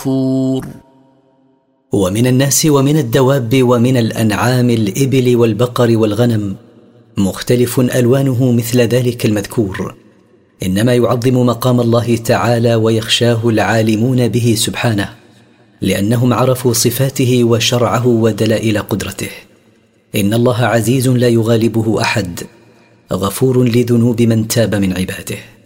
غفور. ومن الناس ومن الدواب ومن الأنعام الإبل والبقر والغنم مختلف ألوانه مثل ذلك المذكور، إنما يعظم مقام الله تعالى ويخشاه العالمون به سبحانه، لأنهم عرفوا صفاته وشرعه ودلائل قدرته. إن الله عزيز لا يغالبه أحد، غفور لذنوب من تاب من عباده.